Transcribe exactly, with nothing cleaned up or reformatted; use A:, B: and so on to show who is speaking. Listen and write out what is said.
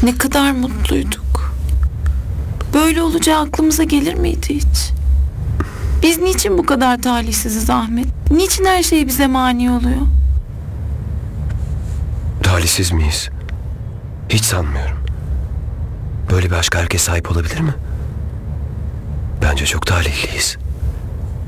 A: Ne kadar mutluyduk. Böyle olacağı aklımıza gelir miydi hiç? Biz niçin bu kadar talihsiziz Ahmet? Niçin her şey bize mani oluyor?
B: Talihsiz miyiz? Hiç sanmıyorum. Böyle bir aşka herkes sahip olabilir mi? Bence çok talihliyiz.